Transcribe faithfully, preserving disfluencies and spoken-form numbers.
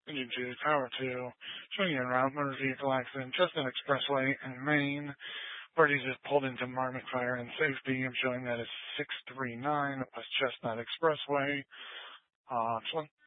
You do Power two, showing you around motor vehicle accident, Chestnut Expressway in Maine. Parties just pulled into Marmot Fire and Safety. I'm showing that it's six three nine West Chestnut Expressway. Uh,